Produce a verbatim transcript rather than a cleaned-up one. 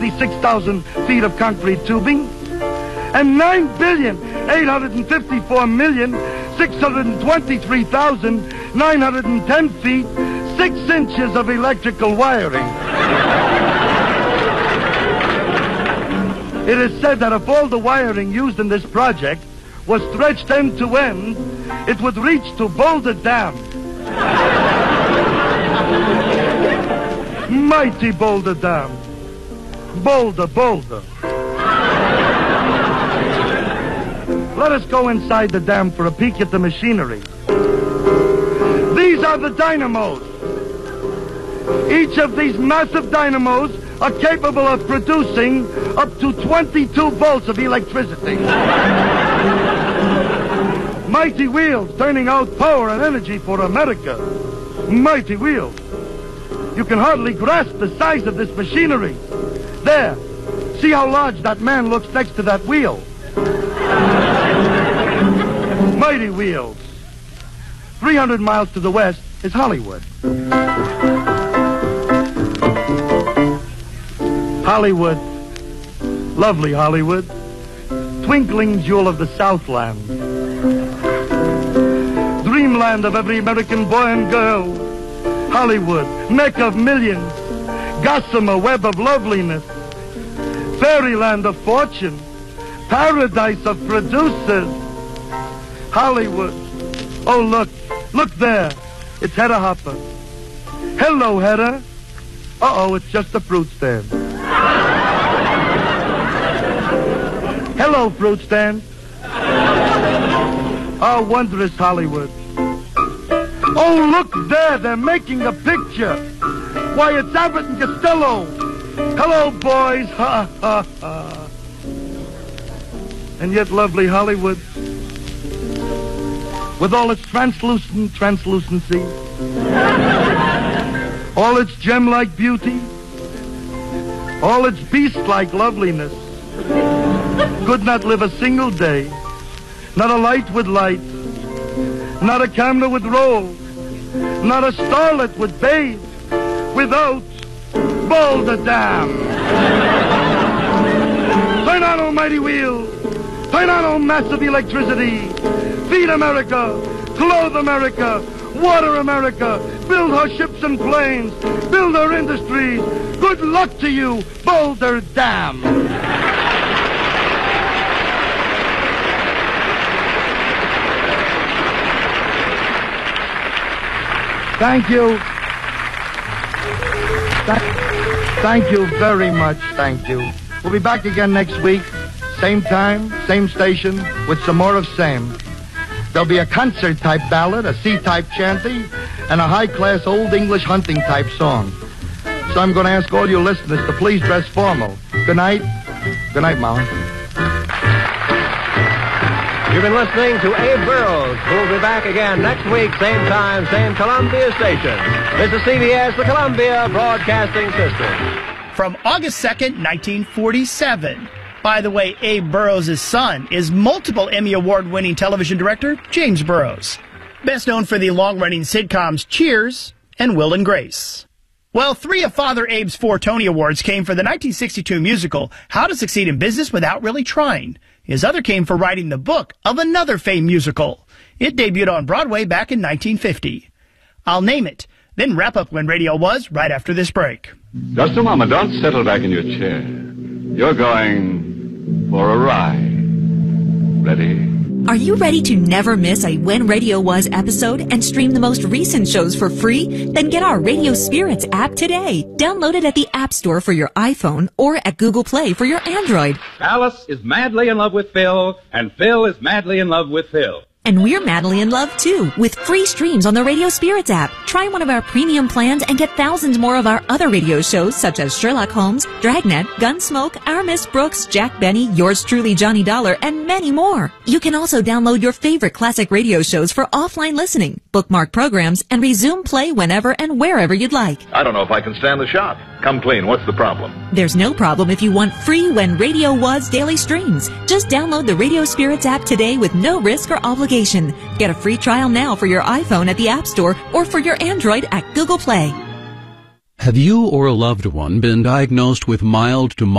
twenty-six thousand feet of concrete tubing, and nine billion, eight hundred fifty-four million, six hundred twenty-three thousand, nine hundred ten feet, six inches of electrical wiring. It is said that if all the wiring used in this project was stretched end to end, it would reach to Boulder Dam. Mighty Boulder Dam. Boulder, Boulder. Let us go inside the dam for a peek at the machinery. These are the dynamos. Each of these massive dynamos are capable of producing up to twenty-two volts of electricity. Mighty wheels turning out power and energy for America. Mighty wheels. You can hardly grasp the size of this machinery. There, see how large that man looks next to that wheel. Mighty wheels. three hundred miles to the west is Hollywood. Hollywood, lovely Hollywood, twinkling jewel of the Southland, dreamland of every American boy and girl, Hollywood, mecca of millions, gossamer web of loveliness, fairyland of fortune, paradise of producers, Hollywood. Oh, look, look there, it's Hedda Hopper. Hello, Hedda. Uh-oh, it's just a fruit stand. Hello, fruit stand. Oh, wondrous Hollywood. Oh, look there, they're making a picture. Why, it's Abbott and Costello. Hello, boys. Ha, ha, ha. And yet lovely Hollywood, with all its translucent translucency, all its gem-like beauty, all its beast-like loveliness, could not live a single day. Not a light would light, not a camera would roll, not a starlet would bathe without Boulder Dam. Turn on, almighty wheel. Turn on, oh massive electricity. Feed America. Clothe America. Water America. Build her ships and planes. Build her industries. Good luck to you, Boulder Dam. Thank you. Thank, thank you very much. Thank you. We'll be back again next week. Same time, same station, with some more of same. There'll be a concert-type ballad, a C-type chanty, and a high-class Old English hunting-type song. So I'm going to ask all you listeners to please dress formal. Good night. Good night, Molly. You've been listening to Abe Burrows, who'll be back again next week, same time, same Columbia station. This is C B S, the Columbia Broadcasting System. From August second, nineteen forty-seven. By the way, Abe Burrows' son is multiple Emmy Award-winning television director James Burrows, best known for the long-running sitcoms Cheers and Will and Grace. Well, three of Father Abe's four Tony Awards came for the nineteen sixty-two musical How to Succeed in Business Without Really Trying. His other came for writing the book of another famed musical. It debuted on Broadway back in nineteen fifty. I'll name it, then wrap up When Radio Was right after this break. Just a moment. Don't settle back in your chair. You're going for a ride. Ready? Are you ready to never miss a When Radio Was episode and stream the most recent shows for free? Then get our Radio Spirits app today. Download it at the App Store for your iPhone or at Google Play for your Android. Alice is madly in love with Phil, and Phil is madly in love with Phil. And we're madly in love, too, with free streams on the Radio Spirits app. Try one of our premium plans and get thousands more of our other radio shows, such as Sherlock Holmes, Dragnet, Gunsmoke, Our Miss Brooks, Jack Benny, Yours Truly, Johnny Dollar, and many more. You can also download your favorite classic radio shows for offline listening, bookmark programs, and resume play whenever and wherever you'd like. I don't know if I can stand the shock. Come clean. What's the problem? There's no problem if you want free When Radio Was daily streams. Just download the Radio Spirits app today with no risk or obligation. Get a free trial now for your iPhone at the App Store or for your Android at Google Play. Have you or a loved one been diagnosed with mild to